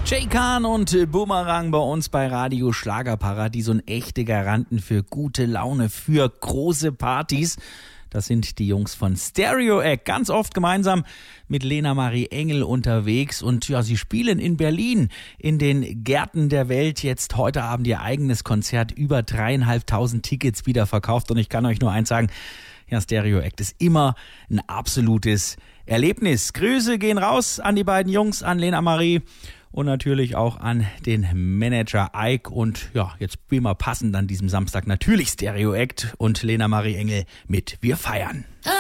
Jay Khan und Boomerang bei uns bei Radio Schlagerparadies und echte Garanten für gute Laune, für große Partys. Das sind die Jungs von Stereo Act, ganz oft gemeinsam mit Lena Marie Engel unterwegs. Und ja, sie spielen in Berlin in den Gärten der Welt jetzt heute Abend ihr eigenes Konzert. Über 3.500 Tickets wieder verkauft. Und ich kann euch nur eins sagen, ja, Stereo Act ist immer ein absolutes Erlebnis. Grüße gehen raus an die beiden Jungs, an Lena Marie und natürlich auch an den Manager Ike. Und ja, jetzt wie immer passend an diesem Samstag natürlich Stereo Act und Lena Marie Engel mit Wir feiern.